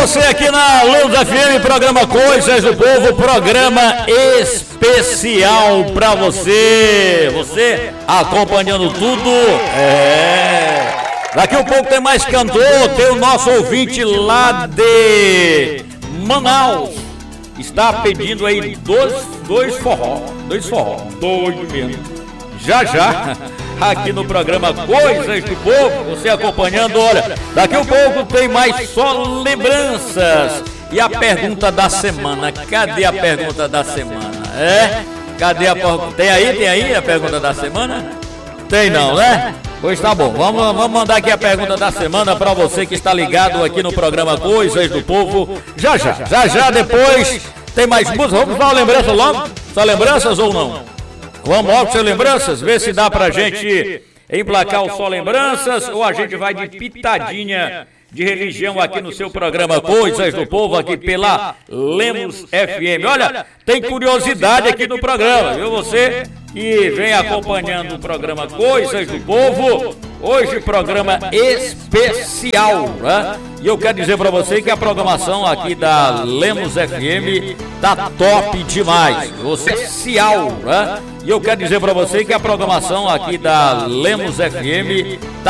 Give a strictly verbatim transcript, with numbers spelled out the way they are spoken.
você aqui na Lemos F M, programa Coisas do Povo, programa especial pra você. Você acompanhando tudo. É. Daqui a um pouco tem mais cantor, tem o nosso ouvinte lá de Manaus. Está pedindo aí dois, dois forró, dois forró, doido mesmo. Já já, aqui no programa Coisas do Povo, você acompanhando, olha, daqui a um pouco tem mais só lembranças. E a pergunta da semana, cadê a pergunta da semana? É? Cadê a pergunta? Tem aí, tem aí a pergunta da semana? Tem não, né? Pois tá bom, vamos, vamos mandar aqui a pergunta da semana para você que está ligado aqui no programa Coisas do Povo. Já já, já já depois tem mais música. Vamos dar uma lembrança logo? Só lembranças ou não? Vamos logo sem lembranças, ver se dá pra gente emplacar o Só Lembranças ou a gente vai de pitadinha de religião aqui no seu programa Coisas do Povo, aqui pela Lemos F M. Olha, tem curiosidade aqui no programa, viu? Você que vem acompanhando o programa Coisas do Povo, hoje programa especial, né? E eu quero dizer para você que a programação aqui da Lemos F M tá top demais, você é especial, né? E eu quero dizer para você que a programação aqui da Lemos F M tá